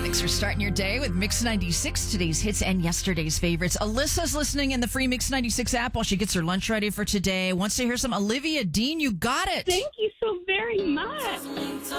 Thanks for starting your day with Mix 96, today's hits and yesterday's favorites. Alyssa's listening in the free Mix 96 app while she gets her lunch ready for today. Wants to hear some Olivia Dean. You got it. Thank you so very much.